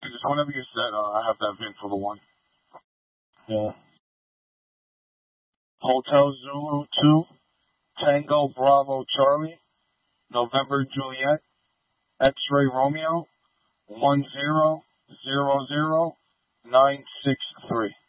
Just whenever you're set, I have that VIN for the one. Yeah. Hotel Zulu 2, Tango Bravo Charlie, November Juliet, X-Ray Romeo, 1000963.